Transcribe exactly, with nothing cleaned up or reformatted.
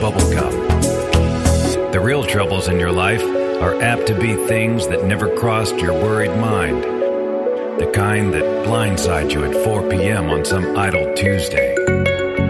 bubblegum. The real troubles in your life are apt to be things that never crossed your worried mind. The kind that blindside you at four p.m. on some idle Tuesday.